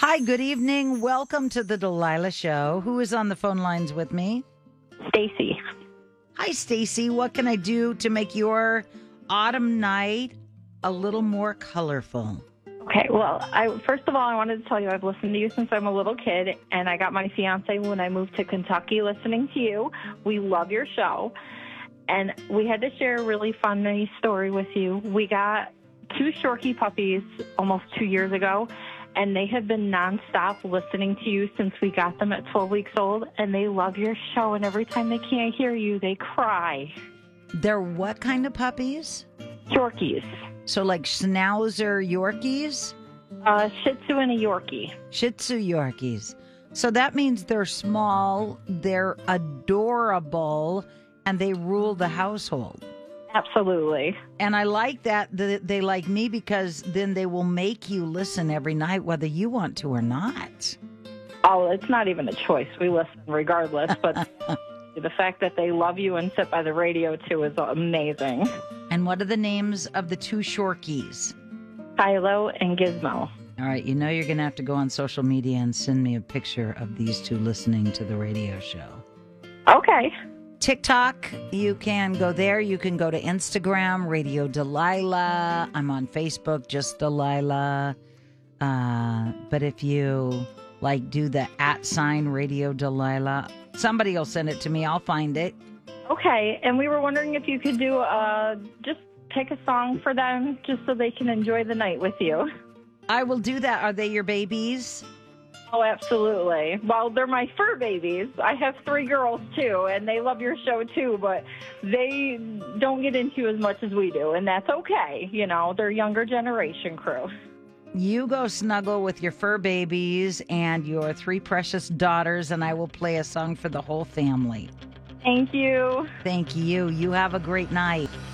Hi, good evening. Welcome to the Delilah Show. Who is on the phone lines with me? Stacy. Hi, Stacy. What can I do to make your autumn night a little more colorful? Okay, well, first of all, I wanted to tell you I've listened to you since I'm a little kid, and I got my fiance when I moved to Kentucky listening to you. We love your show, and we had to share a really funny story with you. We got 2 Shorkie puppies almost 2 years ago, and they have been nonstop listening to you since we got them at 12 weeks old, and they love your show, and every time they can't hear you, they cry. They're what kind of puppies? Shorkies. So like Schnauzer Yorkies? Shih Tzu and a Yorkie. Shih Tzu Yorkies. So that means they're small, they're adorable, and they rule the household. Absolutely. And I like that they like me because then they will make you listen every night whether you want to or not. Oh, it's not even a choice. We listen regardless, but the fact that they love you and sit by the radio, too, is amazing. And what are the names of the 2 Shorkies? Kylo and Gizmo. All right, you know you're going to have to go on social media and send me a picture of these 2 listening to the radio show. Okay. TikTok, you can go there. You can go to Instagram, Radio Delilah. I'm on Facebook, just Delilah. But if you do the @ Radio Delilah, somebody will send it to me. I'll find it. Okay, and we were wondering if you could do just pick a song for them just so they can enjoy the night with you. I will do that. Are they your babies? Oh, absolutely. Well, they're my fur babies. I have 3 girls, too, and they love your show, too, but they don't get into as much as we do, and that's okay. You know, they're younger generation crew. You go snuggle with your fur babies and your 3 precious daughters, and I will play a song for the whole family. Thank you. Thank you. You have a great night.